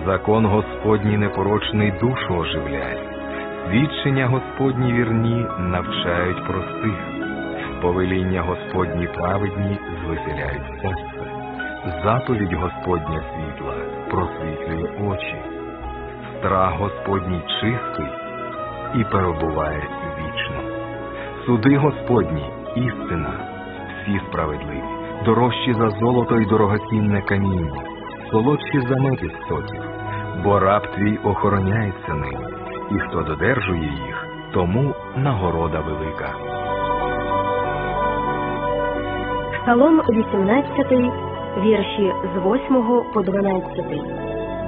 Закон Господній непорочний душу оживляє, свідчення Господні вірні навчають простих, повеління Господні праведні звеселяють серце, заповідь Господня світла просвітлює очі, страх Господній чистий і перебуває вічно. Суди Господні істина, всі справедливі, дорожчі за золото й дорогоцінне каміння, солодші за мед із соків, бо раб твій охороняється ними, і хто додержує їх, тому нагорода велика. Псалом 18, вірші з 8 по 12.